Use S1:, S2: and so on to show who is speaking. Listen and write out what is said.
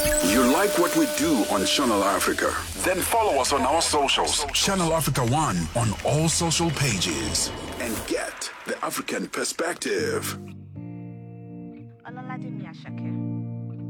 S1: You like what we do on Channel Africa? Then follow us on our socials. Channel Africa 1 on all social pages. And get the African perspective.
S2: Ololade Miyashake.